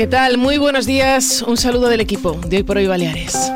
¿Qué tal? Muy buenos días. Un saludo del equipo de Hoy por Hoy Baleares.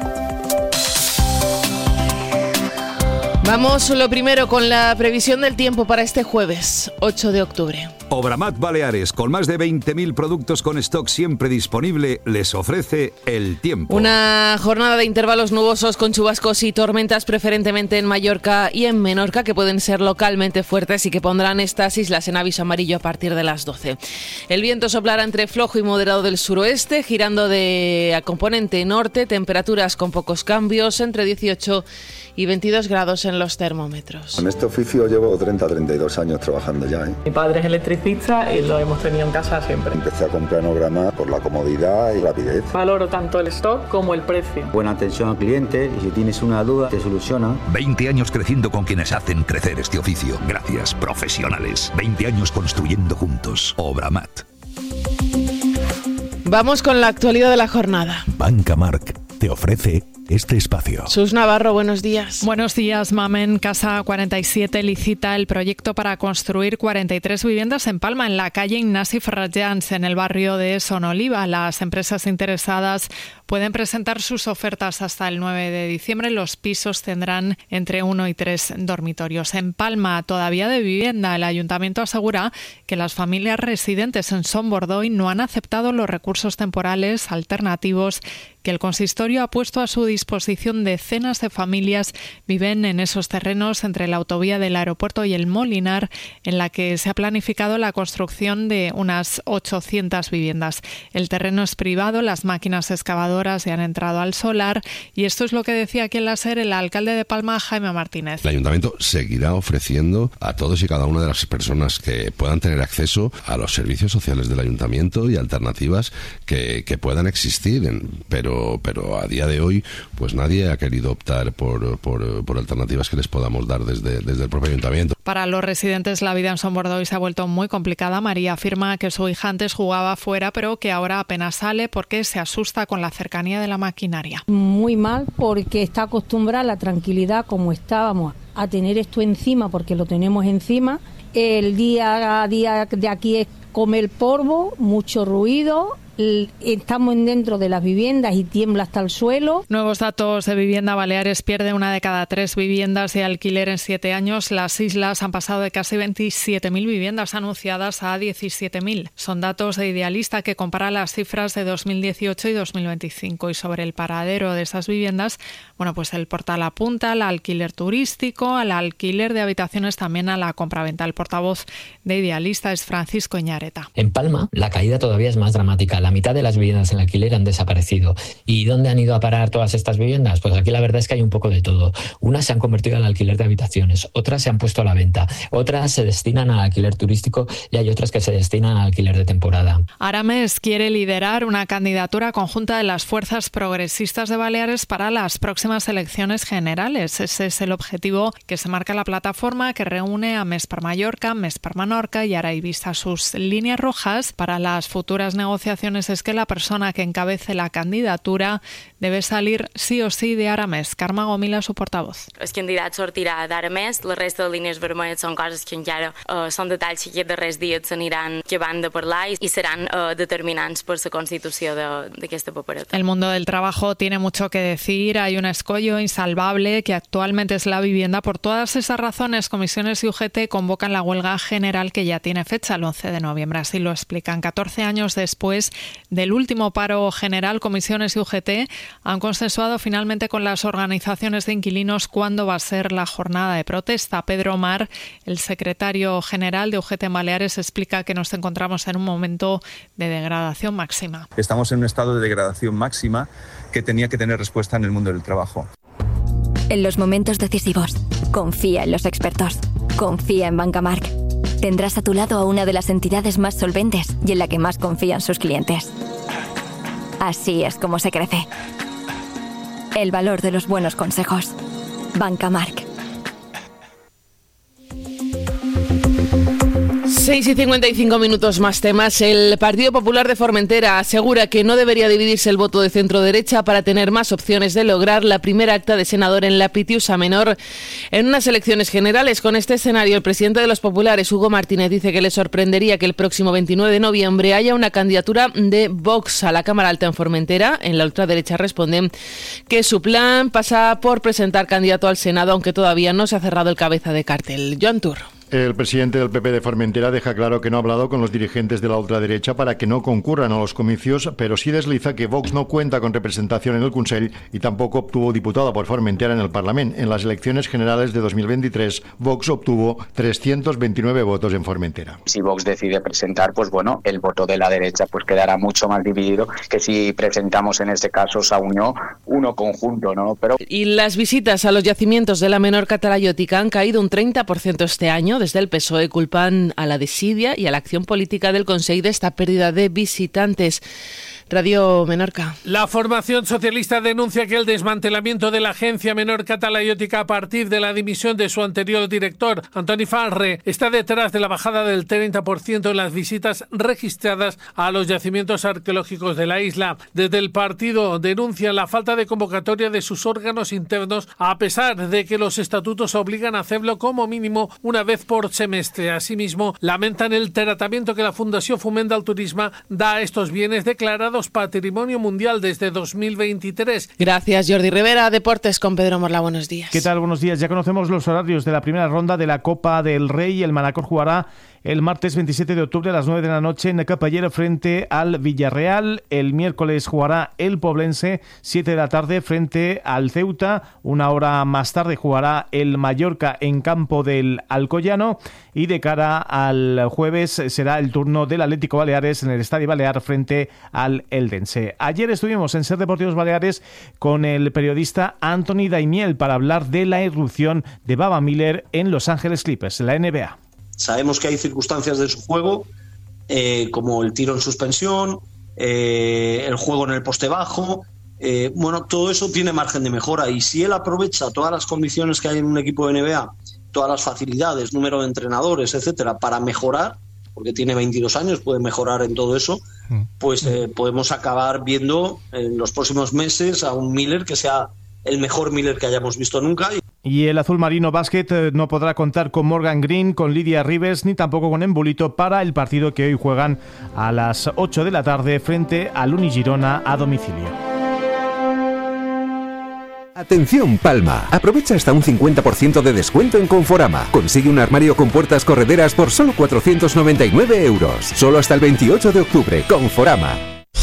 Vamos lo primero con la previsión del tiempo para este jueves, 8 de octubre. Obramat Baleares, con más de 20.000 productos con stock siempre disponible, les ofrece el tiempo. Una jornada de intervalos nubosos con chubascos y tormentas preferentemente en Mallorca y en Menorca, que pueden ser localmente fuertes y que pondrán estas islas en aviso amarillo a partir de las 12. El viento soplará entre flojo y moderado del suroeste, girando a componente norte, temperaturas con pocos cambios, entre 18 y 22 grados en los termómetros. En este oficio llevo 32 años trabajando ya. Mi padre es electricista y lo hemos tenido en casa siempre. Empecé a comprar en Obramat por la comodidad y rapidez. Valoro tanto el stock como el precio. Buena atención al cliente y si tienes una duda te soluciona. 20 años creciendo con quienes hacen crecer este oficio. Gracias, profesionales. 20 años construyendo juntos. Obramat. Vamos con la actualidad de la jornada. Banca Marc te ofrece este espacio. Sus Navarro, buenos días. Buenos días, Mamen. Casa 47 licita el proyecto para construir 43 viviendas en Palma, en la calle Ignasi Ferrajans, en el barrio de Sonoliva. Las empresas interesadas pueden presentar sus ofertas hasta el 9 de diciembre. Los pisos tendrán entre 1 y 3 dormitorios. En Palma, todavía de vivienda, el ayuntamiento asegura que las familias residentes en Son Bordoy no han aceptado los recursos temporales alternativos que el consistorio ha puesto a su disposición. Decenas de familias viven en esos terrenos entre la autovía del aeropuerto y el Molinar, en la que se ha planificado la construcción de unas 800 viviendas. El terreno es privado, las máquinas excavadoras ya han entrado al solar y esto es lo que decía aquí en la SER el alcalde de Palma, Jaime Martínez. El ayuntamiento seguirá ofreciendo a todos y cada una de las personas que puedan tener acceso a los servicios sociales del ayuntamiento y alternativas que puedan existir, pero a día de hoy pues nadie ha querido optar por alternativas que les podamos dar desde el propio ayuntamiento. Para los residentes la vida en Son Bordoy se ha vuelto muy complicada. María afirma que su hija antes jugaba fuera, pero que ahora apenas sale porque se asusta con la cercanía de la maquinaria. Muy mal, porque está acostumbrada a la tranquilidad como estábamos a tener esto encima, porque lo tenemos encima. El día a día de aquí es comer polvo, mucho ruido. Estamos dentro de las viviendas y tiembla hasta el suelo. Nuevos datos de vivienda. Baleares pierde 1 de cada 3 viviendas de alquiler en 7 años. Las islas han pasado de casi 27.000 viviendas anunciadas a 17.000. Son datos de Idealista, que compara las cifras de 2018 y 2025. Y sobre el paradero de esas viviendas, pues el portal apunta al alquiler turístico, al alquiler de habitaciones, también a la compraventa. El portavoz de Idealista es Francisco Iñareta. En Palma la caída todavía es más dramática. La mitad de las viviendas en alquiler han desaparecido. ¿Y dónde han ido a parar todas estas viviendas? Pues aquí la verdad es que hay un poco de todo. Unas se han convertido en alquiler de habitaciones, otras se han puesto a la venta, otras se destinan al alquiler turístico y hay otras que se destinan al alquiler de temporada. Arames quiere liderar una candidatura conjunta de las fuerzas progresistas de Baleares para las próximas elecciones generales. Ese es el objetivo que se marca la plataforma, que reúne a Més per Mallorca, Més per Menorca y Araivista. Sus líneas rojas para las futuras negociaciones es que la persona que encabece la candidatura debe salir sí o sí de Arames. Carme Gomila, su portavoz. El candidat sortirà d'Arames, la resta de línies vermelles són coses que encara són detalls que aquests darrers dies s'aniran acabant de parlar i seran determinants per la constitució d'aquesta papereta. El mundo del trabajo tiene mucho que decir. Hay un escollo insalvable que actualmente es la vivienda. Por todas esas razones, Comisiones y UGT convocan la huelga general que ya tiene fecha, el 11 de noviembre. Así lo explican. 14 años después del último paro general, Comisiones y UGT han consensuado finalmente con las organizaciones de inquilinos cuándo va a ser la jornada de protesta. Pedro Omar, el secretario general de UGT en Baleares, explica que nos encontramos en un momento de degradación máxima. Estamos en un estado de degradación máxima que tenía que tener respuesta en el mundo del trabajo. En los momentos decisivos, confía en los expertos. Confía en Banca Marc. Tendrás a tu lado a una de las entidades más solventes y en la que más confían sus clientes. Así es como se crece. El valor de los buenos consejos. Banca Marc. 6:55 más temas. El Partido Popular de Formentera asegura que no debería dividirse el voto de centro-derecha para tener más opciones de lograr la primera acta de senador en la Pitiusa Menor en unas elecciones generales. Con este escenario, el presidente de los populares, Hugo Martínez, dice que le sorprendería que el próximo 29 de noviembre haya una candidatura de Vox a la Cámara Alta en Formentera. En la ultraderecha responden que su plan pasa por presentar candidato al Senado, aunque todavía no se ha cerrado el cabeza de cartel. Joan Tur. El presidente del PP de Formentera deja claro que no ha hablado con los dirigentes de la ultraderecha para que no concurran a los comicios, pero sí desliza que Vox no cuenta con representación en el Consell y tampoco obtuvo diputado por Formentera en el Parlament. En las elecciones generales de 2023, Vox obtuvo 329 votos en Formentera. Si Vox decide presentar, pues bueno, el voto de la derecha pues quedará mucho más dividido que si presentamos en este caso a uno conjunto, ¿no? Y las visitas a los yacimientos de la Menorca talayótica han caído un 30% este año. Desde el PSOE culpan a la desidia y a la acción política del Consell de esta pérdida de visitantes. Radio Menorca. La formación socialista denuncia que el desmantelamiento de la agencia Menorca talayótica a partir de la dimisión de su anterior director, Antoni Farre, está detrás de la bajada del 30% en las visitas registradas a los yacimientos arqueológicos de la isla. Desde el partido denuncian la falta de convocatoria de sus órganos internos, a pesar de que los estatutos obligan a hacerlo como mínimo una vez por semestre. Asimismo, lamentan el tratamiento que la Fundació Foment del Turisme da a estos bienes declarados Patrimonio Mundial desde 2023. Gracias, Jordi Rivera. Deportes con Pedro Morla. Buenos días. ¿Qué tal? Buenos días. Ya conocemos los horarios de la primera ronda de la Copa del Rey. El Manacor jugará el martes 27 de octubre a las 9 de la noche en Capellera frente al Villarreal. El miércoles jugará el Poblense 7 de la tarde frente al Ceuta. Una hora más tarde jugará el Mallorca en campo del Alcoyano. Y de cara al jueves será el turno del Atlético Baleares en el Estadio Balear frente al Eldense. Ayer estuvimos en Ser Deportivos Baleares con el periodista Anthony Daimiel para hablar de la irrupción de Baba Miller en Los Ángeles Clippers, la NBA. Sabemos que hay circunstancias de su juego, como el tiro en suspensión, el juego en el poste bajo. Todo eso tiene margen de mejora, y si él aprovecha todas las condiciones que hay en un equipo de NBA, todas las facilidades, número de entrenadores, etcétera, para mejorar, porque tiene 22 años, puede mejorar en todo eso, pues podemos acabar viendo en los próximos meses a un Miller que sea el mejor Miller que hayamos visto nunca. Y el azul marino básquet no podrá contar con Morgan Green, con Lydia Rivers, ni tampoco con Embulito para el partido que hoy juegan a las 8 de la tarde frente al Unigirona a domicilio. Atención Palma, aprovecha hasta un 50% de descuento en Conforama. Consigue un armario con puertas correderas por solo 499 €. Solo hasta el 28 de octubre, Conforama.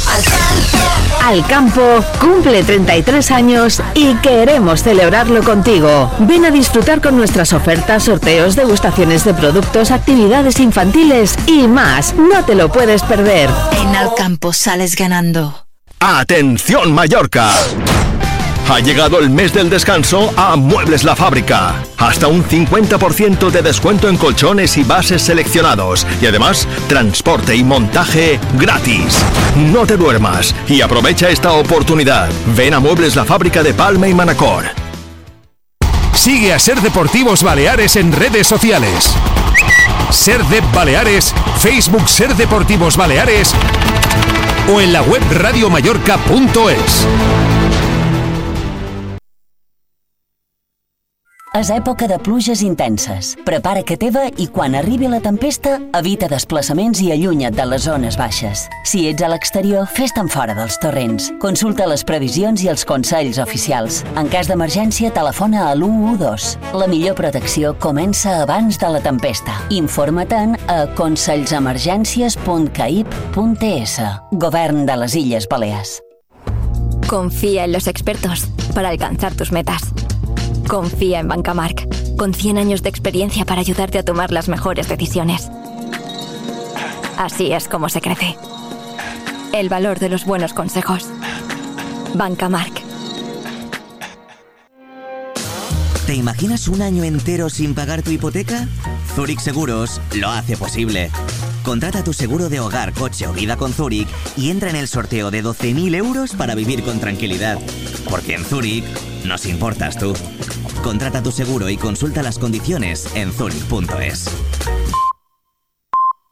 Alcampo cumple 33 años y queremos celebrarlo contigo. Ven a disfrutar con nuestras ofertas, sorteos, degustaciones de productos, actividades infantiles y más. No te lo puedes perder. En Alcampo sales ganando. ¡Atención Mallorca! Ha llegado el mes del descanso a Muebles La Fábrica. Hasta un 50% de descuento en colchones y bases seleccionados. Y además, transporte y montaje gratis. No te duermas y aprovecha esta oportunidad. Ven a Muebles La Fábrica de Palma y Manacor. Sigue a Ser Deportivos Baleares en redes sociales. Ser de Baleares, Facebook Ser Deportivos Baleares o en la web radiomallorca.es. És època de pluges intenses. Prepara que teva i quan arribi la tempesta, evita desplaçaments i allunya't de les zones baixes. Si ets a l'exterior, fes-te'n fora dels torrents. Consulta les previsions i els consells oficials. En cas d'emergència, telefona a l'112. La millor protecció comença abans de la tempesta. Informa-te'n a consells-emergències.caip.es. Govern de les Illes Balears. Confía en los expertos para alcanzar tus metas. Confía en Bancamark, con 100 años de experiencia para ayudarte a tomar las mejores decisiones. Así es como se crece. El valor de los buenos consejos. Bancamark. ¿Te imaginas un año entero sin pagar tu hipoteca? Zurich Seguros lo hace posible. Contrata tu seguro de hogar, coche o vida con Zurich y entra en el sorteo de 12.000 € para vivir con tranquilidad. Porque en Zurich nos importas tú. Contrata tu seguro y consulta las condiciones en zurich.es.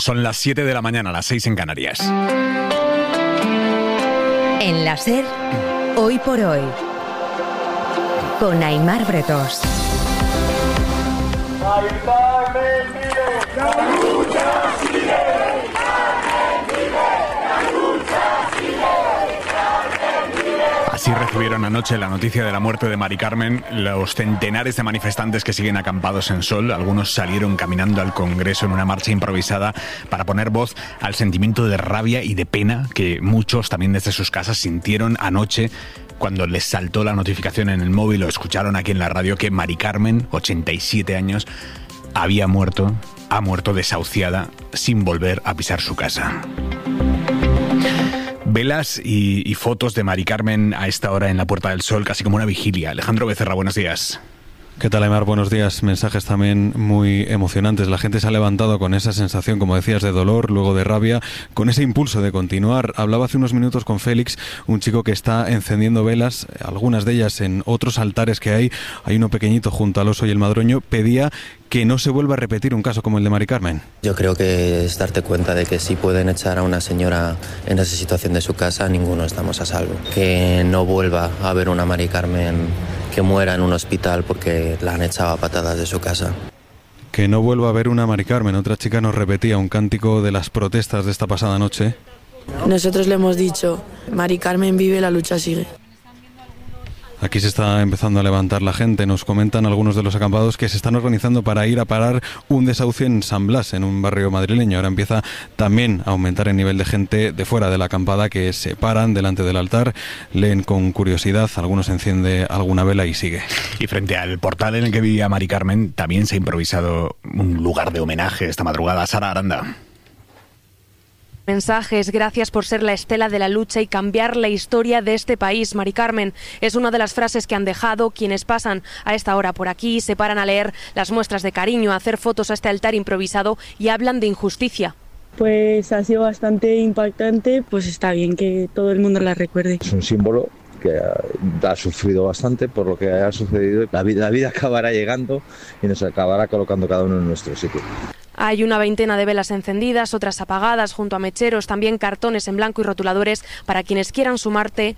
Son las 7 de la mañana, las 6 en Canarias. En la SER, Hoy por Hoy, con Aimar Bretos. Así recibieron anoche la noticia de la muerte de Mari Carmen los centenares de manifestantes que siguen acampados en Sol. Algunos salieron caminando al Congreso en una marcha improvisada para poner voz al sentimiento de rabia y de pena que muchos también desde sus casas sintieron anoche cuando les saltó la notificación en el móvil o escucharon aquí en la radio que Mari Carmen, 87 años, ha muerto desahuciada sin volver a pisar su casa. Velas y fotos de Mari Carmen a esta hora en la Puerta del Sol, casi como una vigilia. Alejandro Becerra, buenos días. ¿Qué tal, Aimar? Buenos días. Mensajes también muy emocionantes. La gente se ha levantado con esa sensación, como decías, de dolor, luego de rabia, con ese impulso de continuar. Hablaba hace unos minutos con Félix, un chico que está encendiendo velas, algunas de ellas en otros altares que hay. Hay uno pequeñito junto al Oso y el Madroño. Pedía que no se vuelva a repetir un caso como el de Mari Carmen. Yo creo que es darte cuenta de que si pueden echar a una señora en esa situación de su casa, ninguno estamos a salvo. Que no vuelva a haber una Mari Carmen que muera en un hospital porque la han echado a patadas de su casa. Que no vuelva a haber una Mari Carmen. Otra chica nos repetía un cántico de las protestas de esta pasada noche. Nosotros le hemos dicho, Mari Carmen vive, la lucha sigue. Aquí se está empezando a levantar la gente. Nos comentan algunos de los acampados que se están organizando para ir a parar un desahucio en San Blas, en un barrio madrileño. Ahora empieza también a aumentar el nivel de gente de fuera de la acampada que se paran delante del altar, leen con curiosidad, algunos enciende alguna vela y sigue. Y frente al portal en el que vivía Mari Carmen, también se ha improvisado un lugar de homenaje esta madrugada. Sara Aranda. Mensajes, gracias por ser la estela de la lucha y cambiar la historia de este país. Mari Carmen es una de las frases que han dejado quienes pasan a esta hora por aquí, se paran a leer las muestras de cariño, a hacer fotos a este altar improvisado y hablan de injusticia. Pues ha sido bastante impactante, pues está bien que todo el mundo la recuerde. Es un símbolo que ha sufrido bastante por lo que ha sucedido. La vida acabará llegando y nos acabará colocando cada uno en nuestro sitio. Hay una veintena de velas encendidas, otras apagadas junto a mecheros, también cartones en blanco y rotuladores para quienes quieran sumarse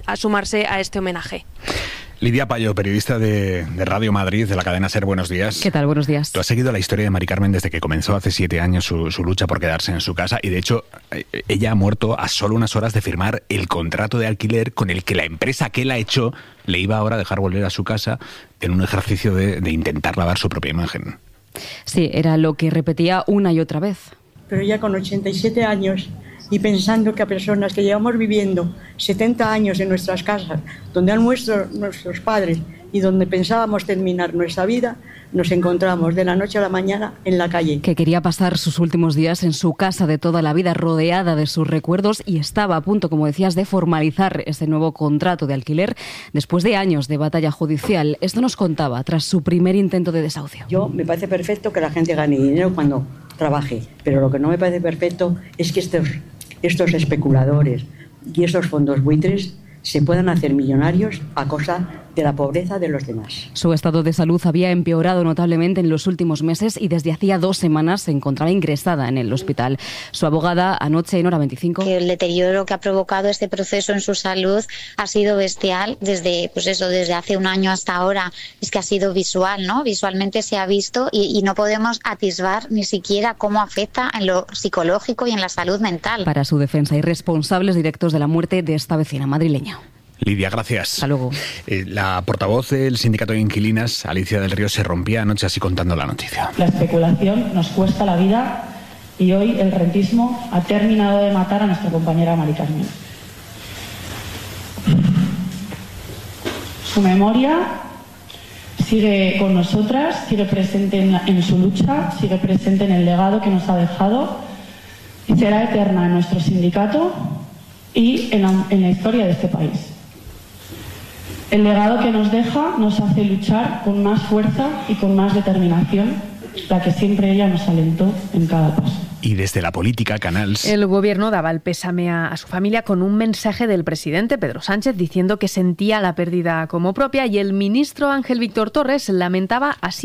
a este homenaje. Lidia Payo, periodista de Radio Madrid, de la cadena SER, buenos días. ¿Qué tal? Buenos días. Tú has seguido la historia de Mari Carmen desde que comenzó hace 7 años su lucha por quedarse en su casa y de hecho ella ha muerto a solo unas horas de firmar el contrato de alquiler con el que la empresa que la echó le iba ahora a dejar volver a su casa en un ejercicio de intentar lavar su propia imagen. Sí, era lo que repetía una y otra vez. Pero ya con 87 años y pensando que a personas que llevamos viviendo 70 años en nuestras casas, donde han muerto nuestros padres y donde pensábamos terminar nuestra vida, nos encontramos de la noche a la mañana en la calle. Que quería pasar sus últimos días en su casa de toda la vida, rodeada de sus recuerdos, y estaba a punto, como decías, de formalizar ese nuevo contrato de alquiler después de años de batalla judicial. Esto nos contaba tras su primer intento de desahucio. Yo me parece perfecto que la gente gane dinero cuando trabaje, pero lo que no me parece perfecto es que estos especuladores y estos fondos buitres se puedan hacer millonarios a costa de la pobreza de los demás. Su estado de salud había empeorado notablemente en los últimos meses y desde hacía 2 semanas se encontraba ingresada en el hospital. Su abogada anoche en Hora 25... Que el deterioro que ha provocado este proceso en su salud ha sido bestial desde hace un año hasta ahora. Es que ha sido visual, ¿no? Visualmente se ha visto y no podemos atisbar ni siquiera cómo afecta en lo psicológico y en la salud mental. Para su defensa hay responsables directos de la muerte de esta vecina madrileña. Lidia, gracias. Hasta luego. La portavoz del sindicato de inquilinas, Alicia del Río, se rompía anoche así contando la noticia. La especulación nos cuesta la vida y hoy el rentismo ha terminado de matar a nuestra compañera Mari Carmen. Su memoria sigue con nosotras, sigue presente en su lucha, sigue presente en el legado que nos ha dejado y será eterna en nuestro sindicato y en la historia de este país. El legado que nos deja nos hace luchar con más fuerza y con más determinación, la que siempre ella nos alentó en cada paso. Y desde la política, Canals. El gobierno daba el pésame a su familia con un mensaje del presidente Pedro Sánchez diciendo que sentía la pérdida como propia y el ministro Ángel Víctor Torres lamentaba así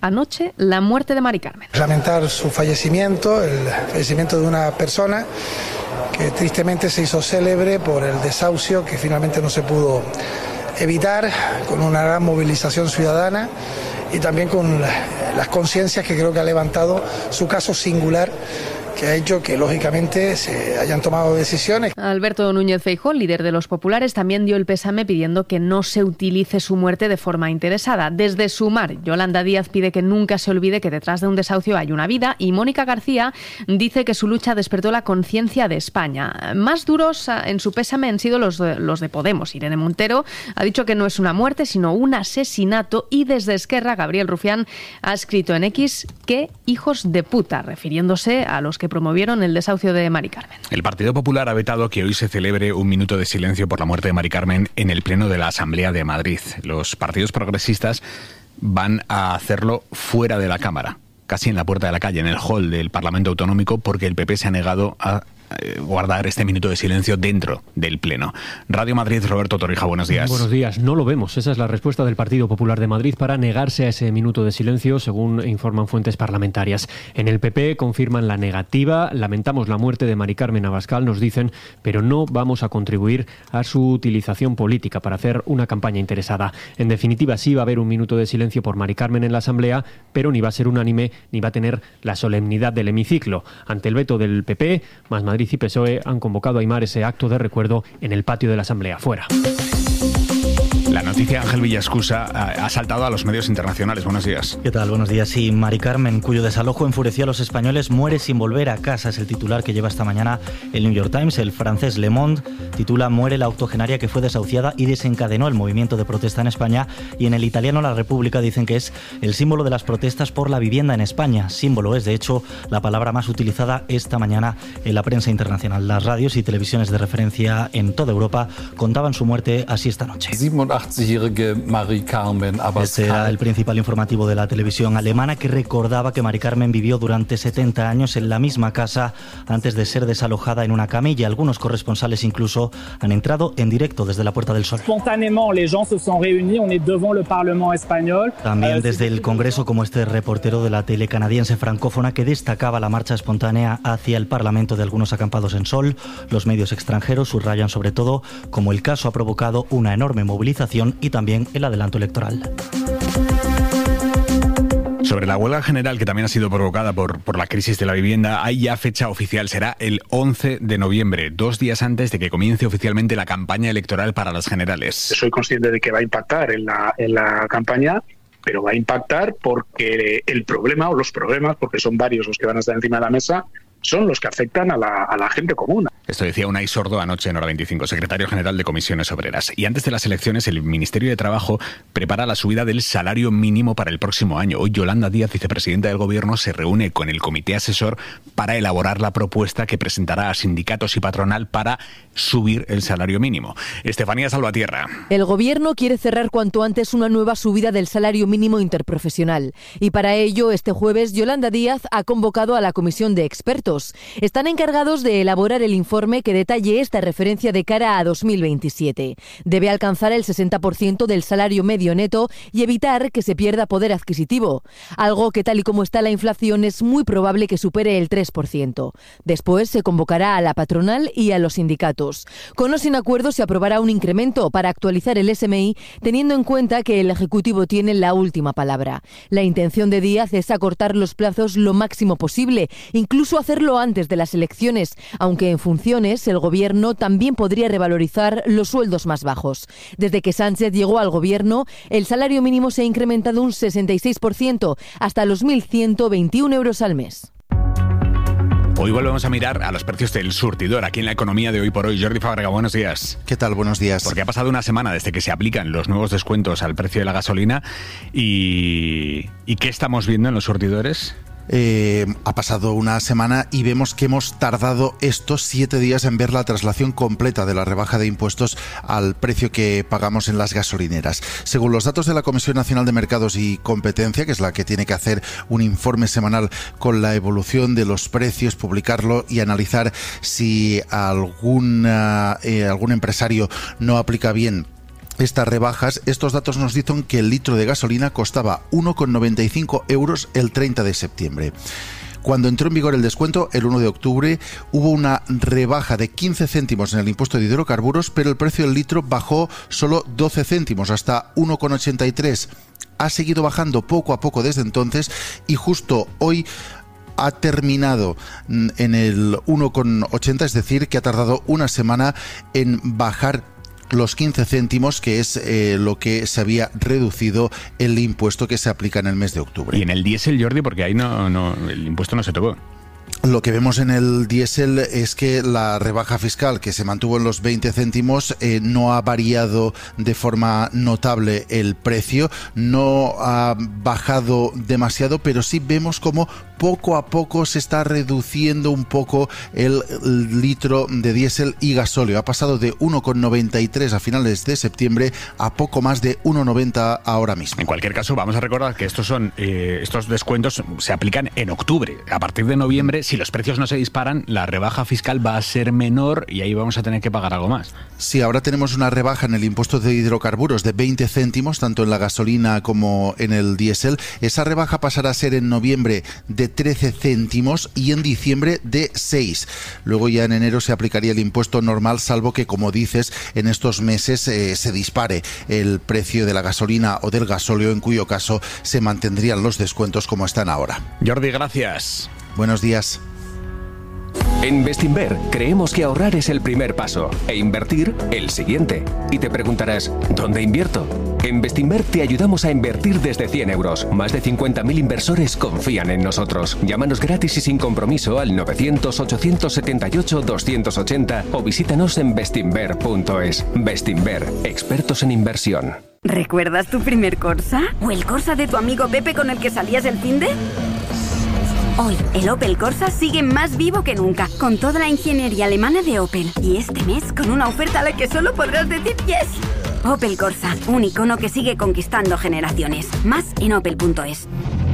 anoche la muerte de Mari Carmen. Lamentar su fallecimiento, el fallecimiento de una persona que tristemente se hizo célebre por el desahucio que finalmente no se pudo evitar, con una gran movilización ciudadana y también con las conciencias que creo que ha levantado su caso singular, que ha hecho que, lógicamente, se hayan tomado decisiones. Alberto Núñez Feijóo, líder de los populares, también dio el pésame pidiendo que no se utilice su muerte de forma interesada. Desde Sumar, Yolanda Díaz pide que nunca se olvide que detrás de un desahucio hay una vida, y Mónica García dice que su lucha despertó la conciencia de España. Más duros en su pésame han sido los de Podemos. Irene Montero ha dicho que no es una muerte, sino un asesinato, y desde Esquerra, Gabriel Rufián ha escrito en X que hijos de puta, refiriéndose a los que promovieron el desahucio de Mari Carmen. El Partido Popular ha vetado que hoy se celebre un minuto de silencio por la muerte de Mari Carmen en el Pleno de la Asamblea de Madrid. Los partidos progresistas van a hacerlo fuera de la Cámara, casi en la puerta de la calle, en el hall del Parlamento Autonómico, porque el PP se ha negado a guardar este minuto de silencio dentro del Pleno. Radio Madrid, Roberto Torrija, buenos días. Buenos días, no lo vemos. Esa es la respuesta del Partido Popular de Madrid para negarse a ese minuto de silencio, según informan fuentes parlamentarias. En el PP confirman la negativa. Lamentamos la muerte de Mari Carmen Abascal, nos dicen, pero no vamos a contribuir a su utilización política para hacer una campaña interesada. En definitiva, sí va a haber un minuto de silencio por Mari Carmen en la Asamblea, pero ni va a ser unánime ni va a tener la solemnidad del hemiciclo. Ante el veto del PP, Más Madrid y PSOE han convocado a Aimar ese acto de recuerdo en el patio de la Asamblea, fuera. La noticia, Ángel Villascusa, ha saltado a los medios internacionales. Buenos días. ¿Qué tal? Buenos días. Sí, Mari Carmen, cuyo desalojo enfureció a los españoles, muere sin volver a casa. Es el titular que lleva esta mañana el New York Times. El francés Le Monde titula "Muere la octogenaria que fue desahuciada y desencadenó el movimiento de protesta en España". Y en el italiano La República dicen que es el símbolo de las protestas por la vivienda en España. Símbolo es, de hecho, la palabra más utilizada esta mañana en la prensa internacional. Las radios y televisiones de referencia en toda Europa contaban su muerte así esta noche. Este era el principal informativo de la televisión alemana, que recordaba que Mari Carmen vivió durante 70 años en la misma casa antes de ser desalojada en una camilla. Algunos corresponsales incluso han entrado en directo desde la Puerta del Sol. También desde el Congreso, como este reportero de la tele canadiense francófona que destacaba la marcha espontánea hacia el Parlamento de algunos acampados en Sol. Los medios extranjeros subrayan sobre todo cómo el caso ha provocado una enorme movilización y también el adelanto electoral. Sobre la huelga general, que también ha sido provocada por la crisis de la vivienda, hay ya fecha oficial. Será el 11 de noviembre, 2 días antes de que comience oficialmente la campaña electoral para las generales. Soy consciente de que va a impactar en la campaña, pero va a impactar porque el problema, o los problemas, porque son varios los que van a estar encima de la mesa, son los que afectan a la gente común. Esto decía Unai Sordo anoche en Hora 25, secretario general de Comisiones Obreras. Y antes de las elecciones, el Ministerio de Trabajo prepara la subida del salario mínimo para el próximo año. Hoy Yolanda Díaz, vicepresidenta del Gobierno, se reúne con el comité asesor para elaborar la propuesta que presentará a sindicatos y patronal para subir el salario mínimo. Estefanía Salvatierra. El Gobierno quiere cerrar cuanto antes una nueva subida del salario mínimo interprofesional. Y para ello, este jueves, Yolanda Díaz ha convocado a la comisión de expertos. Están encargados de elaborar el informe que detalle esta referencia de cara a 2027. Debe alcanzar el 60% del salario medio neto y evitar que se pierda poder adquisitivo, algo que, tal y como está la inflación, es muy probable que supere el 3%. Después se convocará a la patronal y a los sindicatos. Con o sin acuerdo se aprobará un incremento para actualizar el SMI, teniendo en cuenta que el Ejecutivo tiene la última palabra. La intención de Díaz es acortar los plazos lo máximo posible, incluso hacerlo antes de las elecciones, aunque en función el Gobierno también podría revalorizar los sueldos más bajos. Desde que Sánchez llegó al Gobierno, el salario mínimo se ha incrementado un 66%, hasta los 1.121 euros al mes. Hoy volvemos a mirar a los precios del surtidor aquí en la economía de Hoy por Hoy. Jordi Fábrega, buenos días. ¿Qué tal? Buenos días. Porque ha pasado una semana desde que se aplican los nuevos descuentos al precio de la gasolina y ¿qué estamos viendo en los surtidores? Ha pasado una semana y vemos que hemos tardado estos 7 días en ver la traslación completa de la rebaja de impuestos al precio que pagamos en las gasolineras. Según los datos de la Comisión Nacional de Mercados y Competencia, que es la que tiene que hacer un informe semanal con la evolución de los precios, publicarlo y analizar si algún empresario no aplica bien estas rebajas, estos datos nos dicen que el litro de gasolina costaba 1,95 euros el 30 de septiembre. Cuando entró en vigor el descuento, el 1 de octubre, hubo una rebaja de 15 céntimos en el impuesto de hidrocarburos, pero el precio del litro bajó solo 12 céntimos, hasta 1,83. Ha seguido bajando poco a poco desde entonces y justo hoy ha terminado en el 1,80, es decir, que ha tardado una semana en bajar los 15 céntimos, que es lo que se había reducido el impuesto que se aplica en el mes de octubre. Y en el diésel, Jordi, porque ahí no el impuesto no se tocó. Lo que vemos en el diésel es que la rebaja fiscal, que se mantuvo en los 20 céntimos, no ha variado de forma notable el precio, no ha bajado demasiado, pero sí vemos como poco a poco se está reduciendo un poco el litro de diésel y gasóleo. Ha pasado de 1,93 a finales de septiembre a poco más de 1,90 ahora mismo. En cualquier caso, vamos a recordar que estos descuentos se aplican en octubre. A partir de noviembre, si los precios no se disparan, la rebaja fiscal va a ser menor y ahí vamos a tener que pagar algo más. Sí, ahora tenemos una rebaja en el impuesto de hidrocarburos de 20 céntimos, tanto en la gasolina como en el diésel. Esa rebaja pasará a ser en noviembre de 13 céntimos y en diciembre de 6. Luego ya en enero se aplicaría el impuesto normal, salvo que, como dices, en estos meses se dispare el precio de la gasolina o del gasóleo, en cuyo caso se mantendrían los descuentos como están ahora. Jordi, gracias. Buenos días. En Bestinver creemos que ahorrar es el primer paso e invertir el siguiente. Y te preguntarás, ¿dónde invierto? En Bestinver te ayudamos a invertir desde 100 euros. Más de 50.000 inversores confían en nosotros. Llámanos gratis y sin compromiso al 900-878-280 o visítanos en bestinver.es. Bestinver, expertos en inversión. ¿Recuerdas tu primer Corsa? ¿O el Corsa de tu amigo Pepe con el que salías el finde? Hoy, el Opel Corsa sigue más vivo que nunca, con toda la ingeniería alemana de Opel. Y este mes, con una oferta a la que solo podrás decir yes. Opel Corsa, un icono que sigue conquistando generaciones. Más en opel.es.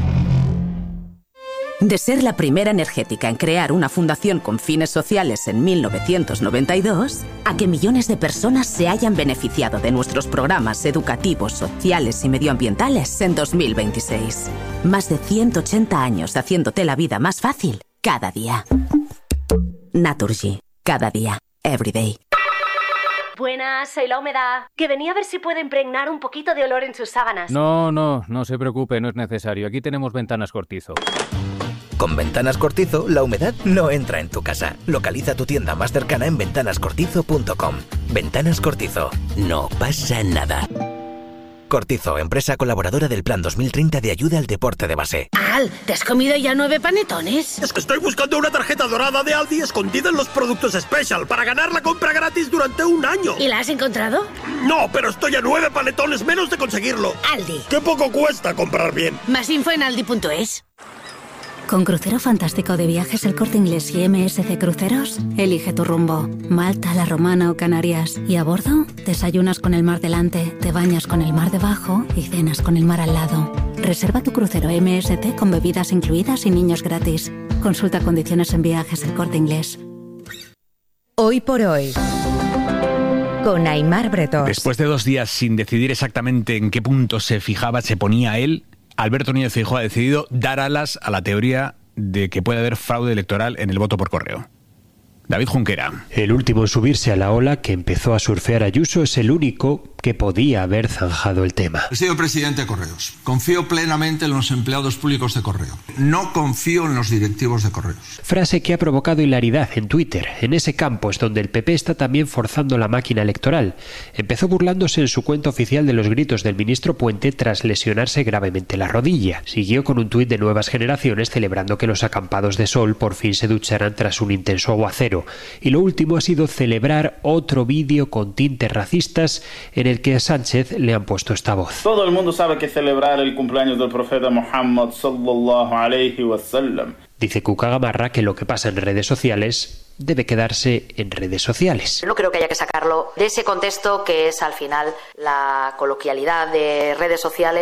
De ser la primera energética en crear una fundación con fines sociales en 1992, a que millones de personas se hayan beneficiado de nuestros programas educativos, sociales y medioambientales en 2026. Más de 180 años haciéndote la vida más fácil cada día. Naturgy. Cada día. Every day. Buenas, soy La Humedad. Que venía a ver si puedo impregnar un poquito de olor en sus sábanas. No se preocupe, no es necesario. Aquí tenemos Ventanas Cortizo. Con Ventanas Cortizo, la humedad no entra en tu casa. Localiza tu tienda más cercana en ventanascortizo.com. Ventanas Cortizo. No pasa nada. Cortizo, empresa colaboradora del Plan 2030 de ayuda al deporte de base. Al, ¿te has comido ya 9 panetones? Es que estoy buscando una tarjeta dorada de Aldi escondida en los productos Special para ganar la compra gratis durante un año. ¿Y la has encontrado? No, pero estoy a 9 panetones menos de conseguirlo. Aldi. ¡Qué poco cuesta comprar bien! Más info en aldi.es. Con Crucero Fantástico de Viajes El Corte Inglés y MSC Cruceros, elige tu rumbo. Malta, La Romana o Canarias. Y a bordo, desayunas con el mar delante, te bañas con el mar debajo y cenas con el mar al lado. Reserva tu crucero MSC con bebidas incluidas y niños gratis. Consulta condiciones en Viajes El Corte Inglés. Hoy por hoy, con Aimar Bretós. Después de 2 días sin decidir exactamente en qué punto se ponía él, Alberto Núñez Feijóo ha decidido dar alas a la teoría de que puede haber fraude electoral en el voto por correo. David Junquera. El último en subirse a la ola que empezó a surfear Ayuso es el único que podía haber zanjado el tema. Señor presidente de Correos, confío plenamente en los empleados públicos de Correo. No confío en los directivos de Correos. Frase que ha provocado hilaridad en Twitter. En ese campo es donde el PP está también forzando la máquina electoral. Empezó burlándose en su cuenta oficial de los gritos del ministro Puente tras lesionarse gravemente la rodilla. Siguió con un tuit de Nuevas Generaciones celebrando que los acampados de sol por fin se ducharan tras un intenso aguacero. Y lo último ha sido celebrar otro vídeo con tintes racistas en el que a Sánchez le han puesto esta voz. Todo el mundo sabe que celebrar el cumpleaños del profeta Muhammad sallallahu alayhi wa sallam. Dice Cuca Gamarra que lo que pasa en redes sociales debe quedarse en redes sociales. No creo que haya que sacarlo de ese contexto que es al final la coloquialidad de redes sociales.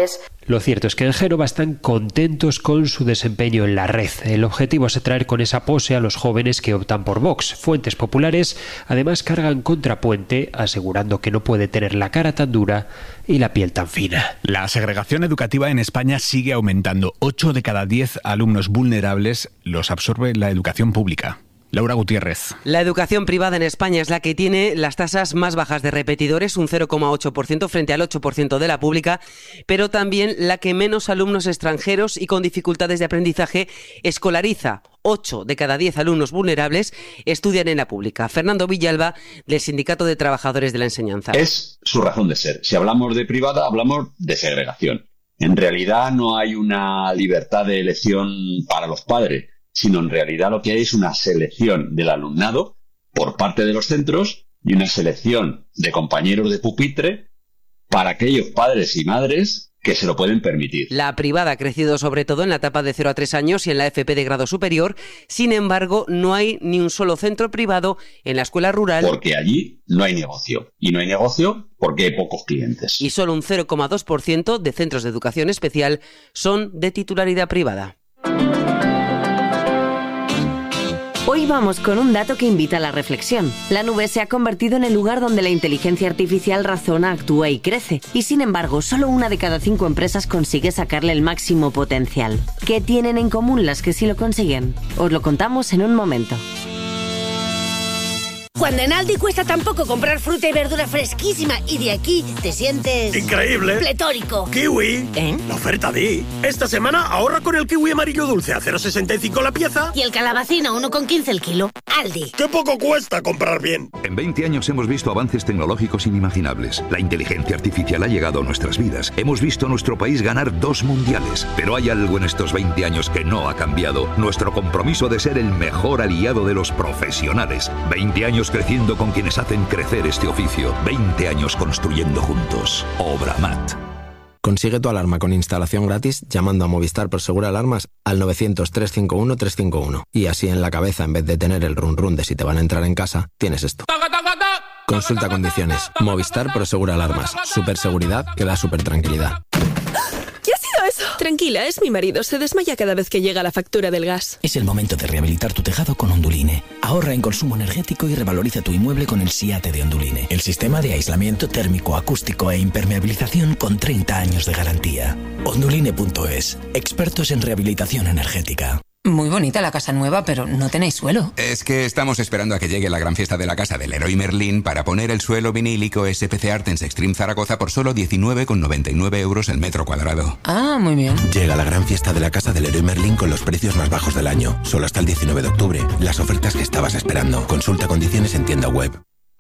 Lo cierto es que en Génova están contentos con su desempeño en la red. El objetivo es atraer con esa pose a los jóvenes que optan por Vox. Fuentes populares además cargan contra Puente, asegurando que no puede tener la cara tan dura y la piel tan fina. La segregación educativa en España sigue aumentando. 8 de cada 10 alumnos vulnerables los absorbe la educación pública. Laura Gutiérrez. La educación privada en España es la que tiene las tasas más bajas de repetidores, un 0,8% frente al 8% de la pública, pero también la que menos alumnos extranjeros y con dificultades de aprendizaje escolariza. 8 de cada 10 alumnos vulnerables estudian en la pública. Fernando Villalba, del Sindicato de Trabajadores de la Enseñanza. Es su razón de ser. Si hablamos de privada, hablamos de segregación. En realidad no hay una libertad de elección para los padres, sino en realidad lo que hay es una selección del alumnado por parte de los centros y una selección de compañeros de pupitre para aquellos padres y madres que se lo pueden permitir. La privada ha crecido sobre todo en la etapa de 0 a 3 años y en la FP de grado superior. Sin embargo, no hay ni un solo centro privado en la escuela rural. Porque allí no hay negocio. Y no hay negocio porque hay pocos clientes. Y solo un 0,2% de centros de educación especial son de titularidad privada. Hoy vamos con un dato que invita a la reflexión. La nube se ha convertido en el lugar donde la inteligencia artificial razona, actúa y crece. Y sin embargo, solo 1 de cada 5 empresas consigue sacarle el máximo potencial. ¿Qué tienen en común las que sí lo consiguen? Os lo contamos en un momento. Cuando en Aldi cuesta tan poco comprar fruta y verdura fresquísima y de aquí te sientes... ¡increíble! ¡Pletórico! ¡Kiwi! La oferta di. Esta semana ahorra con el kiwi amarillo dulce a 0,65 la pieza. Y el calabacín a 1,15 el kilo. Aldi. ¡Qué poco cuesta comprar bien! En 20 años hemos visto avances tecnológicos inimaginables. La inteligencia artificial ha llegado a nuestras vidas. Hemos visto a nuestro país ganar 2 mundiales. Pero hay algo en estos 20 años que no ha cambiado. Nuestro compromiso de ser el mejor aliado de los profesionales. 20 años creciendo con quienes hacen crecer este oficio. 20 años construyendo juntos. Obramat. Consigue tu alarma con instalación gratis llamando a Movistar Prosegur Alarmas al 900-351-351. Y así en la cabeza, en vez de tener el run run de si te van a entrar en casa, tienes esto. Consulta condiciones. Movistar Prosegur Alarmas. Superseguridad que da super tranquilidad. ¿Qué ha sido eso? Tranquila, es mi marido. Se desmaya cada vez que llega la factura del gas. Es el momento de rehabilitar tu tejado con Onduline. Ahorra en consumo energético y revaloriza tu inmueble con el SIATE de Onduline. El sistema de aislamiento térmico, acústico e impermeabilización con 30 años de garantía. Onduline.es. Expertos en rehabilitación energética. Muy bonita la casa nueva, pero no tenéis suelo. Es que estamos esperando a que llegue la gran fiesta de la casa del Leroy Merlin para poner el suelo vinílico SPC Artens Extreme Zaragoza por solo 19,99 euros el metro cuadrado. Ah, muy bien. Llega la gran fiesta de la casa del Leroy Merlin con los precios más bajos del año. Solo hasta el 19 de octubre. Las ofertas que estabas esperando. Consulta condiciones en tienda web.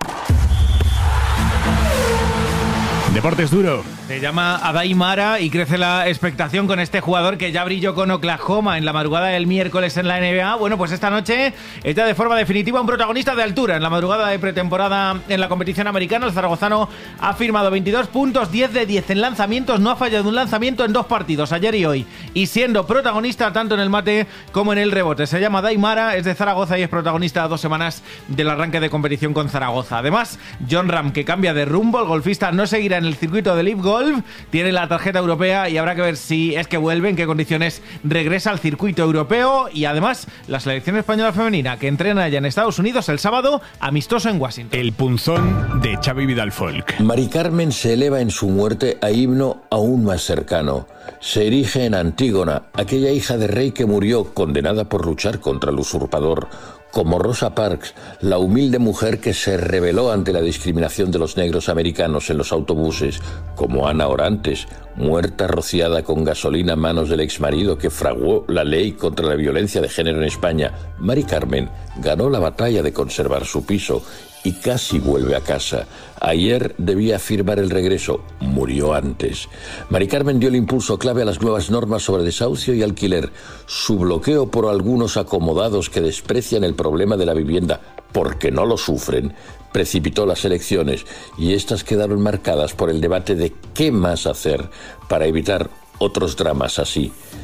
Deportes duro. Se llama Adai Mara y crece la expectación con este jugador que ya brilló con Oklahoma en la madrugada del miércoles en la NBA. Bueno, pues esta noche está de forma definitiva un protagonista de altura. En la madrugada de pretemporada en la competición americana, el zaragozano ha firmado 22 puntos, 10 de 10 en lanzamientos. No ha fallado un lanzamiento en 2 partidos, ayer y hoy. Y siendo protagonista tanto en el mate como en el rebote. Se llama Adai Mara, es de Zaragoza y es protagonista a 2 semanas del arranque de competición con Zaragoza. Además, Jon Rahm, que cambia de rumbo, el golfista no seguirá en el circuito de Live Golf, tiene la tarjeta europea y habrá que ver si es que vuelve, en qué condiciones regresa al circuito europeo. Y además la selección española femenina que entrena ya en Estados Unidos el sábado, amistoso en Washington. El punzón de Xavi Vidal Folk. Mari Carmen se eleva en su muerte a himno aún más cercano. Se erige en Antígona, aquella hija de rey que murió condenada por luchar contra el usurpador, como Rosa Parks, la humilde mujer que se rebeló ante la discriminación de los negros americanos en los autobuses, como Ana Orantes, muerta rociada con gasolina a manos del exmarido que fraguó la ley contra la violencia de género en España. Mari Carmen ganó la batalla de conservar su piso y casi vuelve a casa. Ayer debía firmar el regreso, murió antes. Mari Carmen dio el impulso clave a las nuevas normas sobre desahucio y alquiler. Su bloqueo por algunos acomodados que desprecian el problema de la vivienda porque no lo sufren, precipitó las elecciones y estas quedaron marcadas por el debate de qué más hacer para evitar otros dramas así.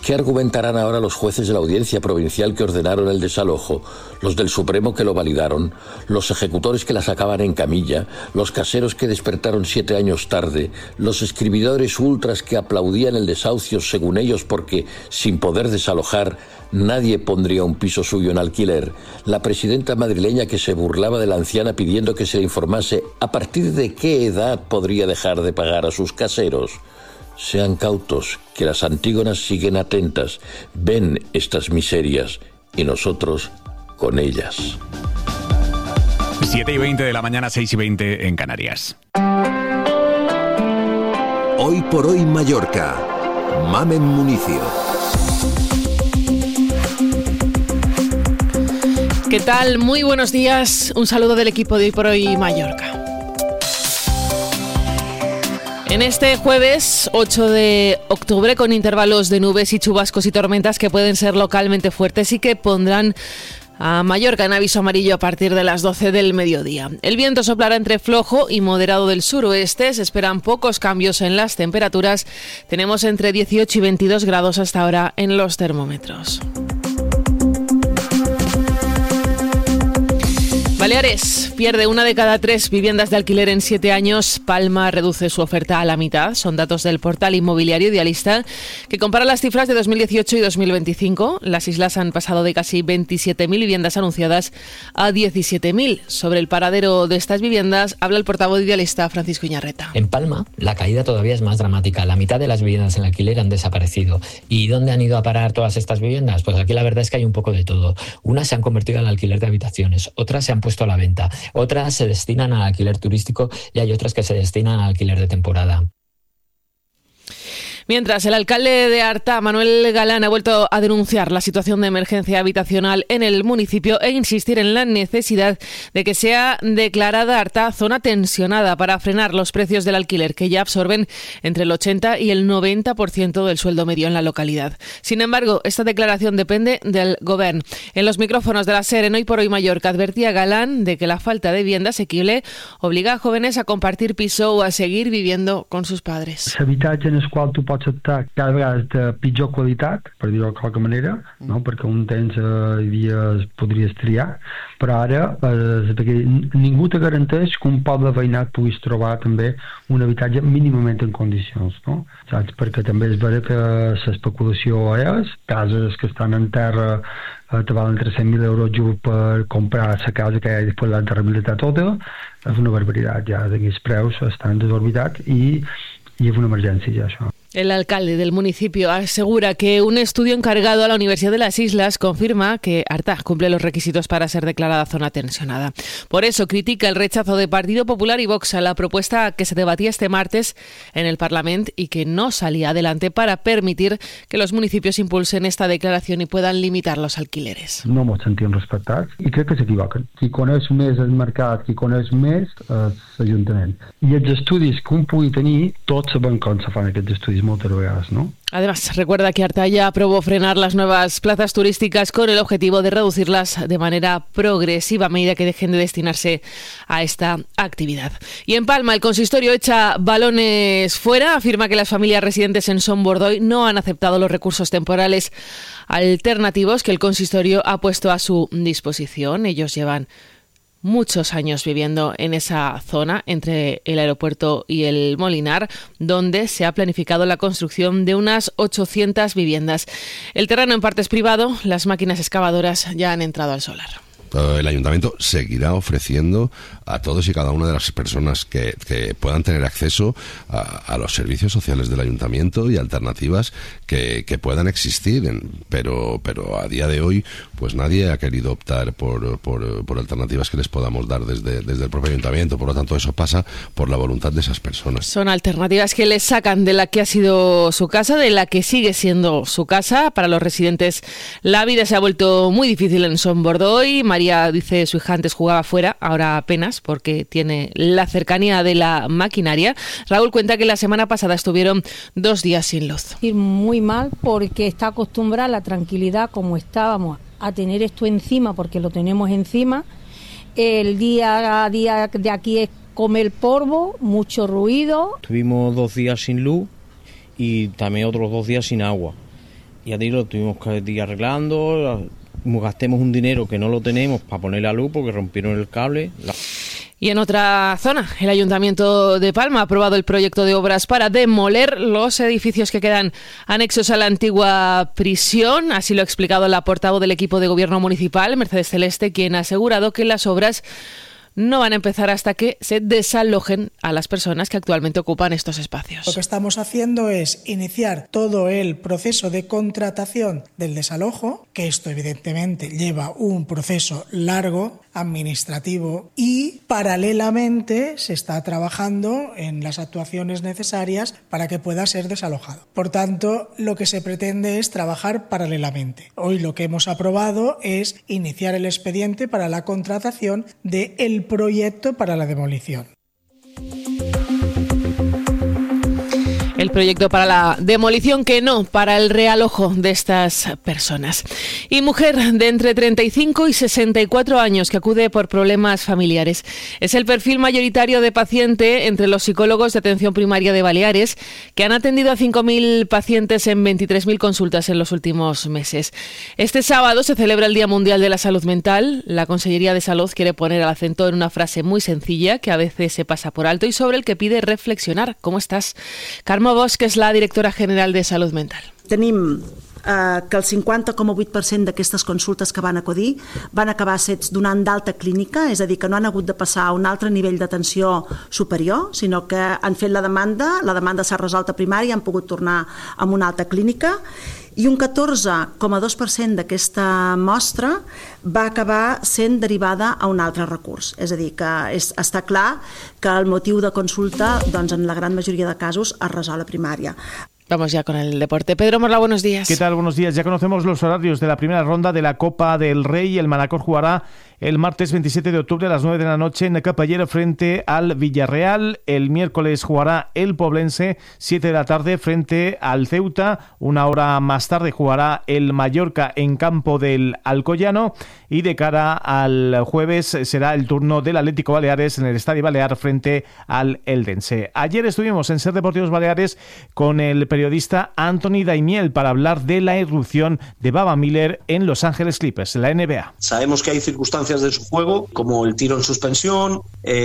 ¿Qué argumentarán ahora los jueces de la audiencia provincial que ordenaron el desalojo, los del Supremo que lo validaron, los ejecutores que la sacaban en camilla, los caseros que despertaron 7 años tarde, los escribidores ultras que aplaudían el desahucio según ellos porque, sin poder desalojar, nadie pondría un piso suyo en alquiler, la presidenta madrileña que se burlaba de la anciana pidiendo que se le informase a partir de qué edad podría dejar de pagar a sus caseros? Sean cautos, que las Antígonas siguen atentas, ven estas miserias y nosotros con ellas. 7:20 de la mañana, 6:20 en Canarias. Hoy por hoy Mallorca. Mamen Municio. ¿Qué tal? Muy buenos días. Un saludo del equipo de Hoy por Hoy Mallorca. En este jueves 8 de octubre, con intervalos de nubes y chubascos y tormentas que pueden ser localmente fuertes y que pondrán a Mallorca en aviso amarillo a partir de las 12 del mediodía. El viento soplará entre flojo y moderado del suroeste. Se esperan pocos cambios en las temperaturas. Tenemos entre 18 y 22 grados hasta ahora en los termómetros. Baleares pierde 1 de cada 3 viviendas de alquiler en 7 años. Palma reduce su oferta a la mitad. Son datos del portal inmobiliario Idealista, que compara las cifras de 2018 y 2025. Las islas han pasado de casi 27.000 viviendas anunciadas a 17.000. Sobre el paradero de estas viviendas habla el portavoz de Idealista, Francisco Iñarreta. En Palma, la caída todavía es más dramática. La mitad de las viviendas en alquiler han desaparecido. ¿Y dónde han ido a parar todas estas viviendas? Pues aquí la verdad es que hay un poco de todo. Unas se han convertido en alquiler de habitaciones, otras se han puesto a la venta, otras se destinan al alquiler turístico y hay otras que se destinan al alquiler de temporada. Mientras, el alcalde de Artà, Manuel Galán, ha vuelto a denunciar la situación de emergencia habitacional en el municipio e insistir en la necesidad de que sea declarada Artà zona tensionada para frenar los precios del alquiler, que ya absorben entre el 80 y el 90% del sueldo medio en la localidad. Sin embargo, esta declaración depende del Govern. En los micrófonos de la SER en Hoy por Hoy Mallorca advertía Galán de que la falta de vivienda asequible obliga a jóvenes a compartir piso o a seguir viviendo con sus padres. Habitatge en el qual tu pots optar cada vegada de pitjor qualitat, per dir-ho de qualque manera, no? Perquè un temps podries triar, però ara perquè ningú te garanteix que un poble veïnat puguis trobar també un habitatge mínimament en condicions, no? Saps? Perquè també és vera que l'especulació és, cases que estan en terra te valen 300.000 euros just per comprar la casa que hi ha i després l'han de rehabilitar tota, és una barbaritat ja, aquests preus estan desorbitats i és una emergència ja això. El alcalde del municipio asegura que un estudio encargado a la Universidad de las Islas confirma que Artà cumple los requisitos para ser declarada zona tensionada. Por eso critica el rechazo de Partido Popular y Vox a la propuesta que se debatía este martes en el Parlamento y que no salía adelante para permitir que los municipios impulsen esta declaración y puedan limitar los alquileres. No ens sentim respectats i crec que s'equivoquen. Qui coneix més el mercat, qui coneix més l'Ajuntament. I els estudis que un pugui tenir, tots sabem com se fan aquests estudis moltes vegades, no? Además, recuerda que Artà ya aprobó frenar las nuevas plazas turísticas con el objetivo de reducirlas de manera progresiva a medida que dejen de destinarse a esta actividad. Y en Palma, el consistorio echa balones fuera. Afirma que las familias residentes en Son Bordoy no han aceptado los recursos temporales alternativos que el consistorio ha puesto a su disposición. Ellos llevan muchos años viviendo en esa zona entre el aeropuerto y el Molinar, donde se ha planificado la construcción de unas 800 viviendas. El terreno en parte es privado, las máquinas excavadoras ya han entrado al solar. El ayuntamiento seguirá ofreciendo a todos y cada una de las personas que puedan tener acceso a los servicios sociales del ayuntamiento y alternativas que puedan existir, pero a día de hoy pues nadie ha querido optar por alternativas que les podamos dar desde el propio ayuntamiento. Por lo tanto, eso pasa por la voluntad de esas personas. Son alternativas que les sacan de la que ha sido su casa, de la que sigue siendo su casa. Para los residentes, la vida se ha vuelto muy difícil en Son Bordoy. María dice su hija antes jugaba fuera, ahora apenas, porque tiene la cercanía de la maquinaria. Raúl cuenta que la semana pasada estuvieron 2 días sin luz. Muy mal, porque está acostumbrada a la tranquilidad como estábamos, a tener esto encima, porque lo tenemos encima. El día a día de aquí es comer polvo, mucho ruido. Tuvimos 2 días sin luz y también otros 2 días sin agua. ya digo, lo tuvimos que ir arreglando, gastemos un dinero que no lo tenemos para poner la luz porque rompieron el cable. Y en otra zona, el Ayuntamiento de Palma ha aprobado el proyecto de obras para demoler los edificios que quedan anexos a la antigua prisión. Así lo ha explicado la portavoz del equipo de gobierno municipal, Mercedes Celeste, quien ha asegurado que las obras no van a empezar hasta que se desalojen a las personas que actualmente ocupan estos espacios. Lo que estamos haciendo es iniciar todo el proceso de contratación del desalojo, que esto evidentemente lleva un proceso largo, administrativo, y paralelamente se está trabajando en las actuaciones necesarias para que pueda ser desalojado. Por tanto, lo que se pretende es trabajar paralelamente. Hoy lo que hemos aprobado es iniciar el expediente para la contratación del proyecto para la demolición. El proyecto para la demolición, que no para el realojo de estas personas. Y mujer de entre 35 y 64 años que acude por problemas familiares. Es el perfil mayoritario de paciente entre los psicólogos de atención primaria de Baleares, que han atendido a 5.000 pacientes en 23.000 consultas en los últimos meses. Este sábado se celebra el Día Mundial de la Salud Mental. La Consellería de Salud quiere poner el acento en una frase muy sencilla que a veces se pasa por alto y sobre el que pide reflexionar. ¿Cómo estás? Carme Bosch, que és la directora general de Salut Mental. Tenim que el 50,8% d'aquestes consultes que van acudir van acabar sent donant d'alta clínica, és a dir, que no han hagut de passar a un altre nivell d'atenció superior, sinó que han fet la demanda s'ha resolt a primària i han pogut tornar a una alta clínica, i un 14,2% d'aquesta mostra va acabar sent derivada a un altre recurs. És a dir, que està clar que el motiu de consulta, doncs, en la gran majoria de casos, es resol a primària. Vamos ya con el deporte. Pedro Morla, buenos días. ¿Qué tal? Buenos días. Ya conocemos los horarios de la primera ronda de la Copa del Rey. El Manacor jugará el martes 27 de octubre a las 9 de la noche en Capellera frente al Villarreal. El miércoles jugará el Poblense, 7 de la tarde frente al Ceuta. Una hora más tarde jugará el Mallorca en campo del Alcoyano. Y de cara al jueves será el turno del Atlético Baleares en el Estadio Balear frente al Eldense. Ayer estuvimos en Ser Deportivos Baleares con el periodista Anthony Daimiel para hablar de la irrupción de Baba Miller en Los Ángeles Clippers, en la NBA. Sabemos que hay circunstancias de su juego, como el tiro en suspensión,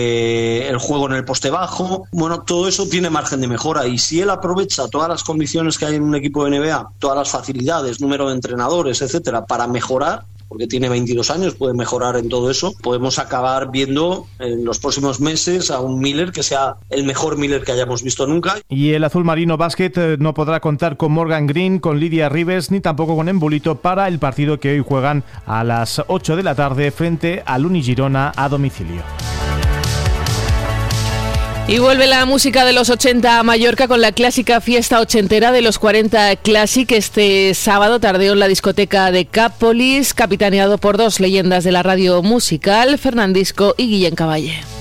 el juego en el poste bajo. Bueno, todo eso tiene margen de mejora, y si él aprovecha todas las condiciones que hay en un equipo de NBA, todas las facilidades, número de entrenadores, etcétera, para mejorar, porque tiene 22 años, puede mejorar en todo eso, podemos acabar viendo en los próximos meses a un Miller que sea el mejor Miller que hayamos visto nunca. Y el Azul Marino Básquet no podrá contar con Morgan Green, con Lidia Rivers, ni tampoco con Embulito para el partido que hoy juegan a las 8 de la tarde frente al Unigirona a domicilio. Y vuelve la música de los 80 a Mallorca con la clásica fiesta ochentera de los 40 Classic. Este sábado tardeo en la discoteca de Capolis, capitaneado por dos leyendas de la radio musical, Fernandisco y Guillén Caballé.